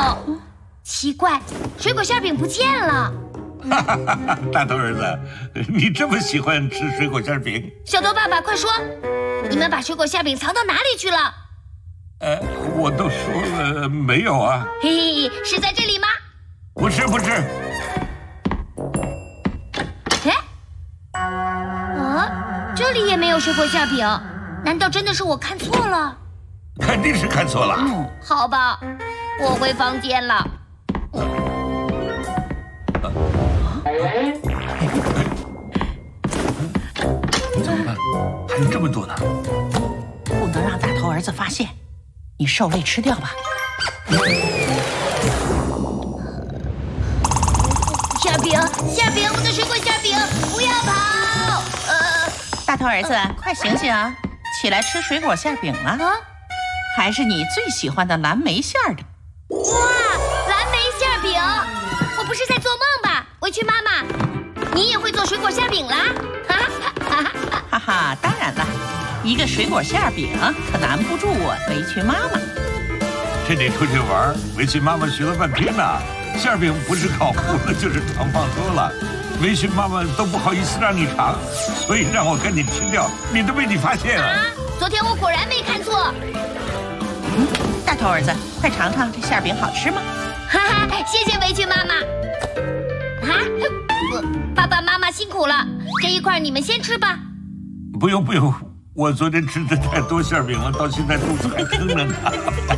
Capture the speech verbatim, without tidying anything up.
有。奇怪，水果馅饼不见了。 哈哈哈哈！大头儿子，你这么喜欢吃水果馅饼？ 小头爸爸，快说，你们把水果馅饼藏到哪里去了？ 呃，我都说了没有啊。 嘿嘿，是在这里吗？ 不是，不是。 哎，啊，这里也没有水果馅饼，难道真的是我看错了？ 肯定是看错了。 嗯，好吧，我回房间了。 怎么办？还有这么多呢！ 不能让大头儿子发现，你受累吃掉吧。 馅饼，馅饼，我的水果馅饼，不要跑！呃， 大头儿子，快醒醒，起来吃水果馅饼了。 啊， 还是你最喜欢的蓝莓馅儿的。 哇，蓝莓馅饼！我不是在做梦吧？委屈妈妈，你也会做水果馅饼啦？哈哈哈哈哈，当然了，一个水果馅饼可难不住我围裙妈妈。 这里出去玩，围裙妈妈学了半天呢。馅饼不是烤糊了，就是糖放多了，围裙妈妈都不好意思让你尝，所以让我赶紧吃掉，免得被你发现了。 啊，昨天我果然没看错。 嗯，大头儿子，快尝尝这馅饼好吃吗？ 哈哈，谢谢围裙妈妈。啊，爸爸妈妈辛苦了，这一块你们先吃吧。 不用不用，我昨天吃的太多馅饼了，到现在肚子还疼着呢。